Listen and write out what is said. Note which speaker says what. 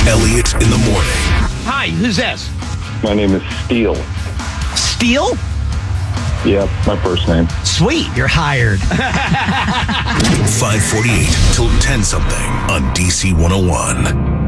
Speaker 1: Elliott in the morning.
Speaker 2: Hi, who's this?
Speaker 3: My name is Steele.
Speaker 2: Steele?
Speaker 3: Yep, my first name.
Speaker 2: Sweet, you're hired.
Speaker 1: 548 till 10 something on DC 101.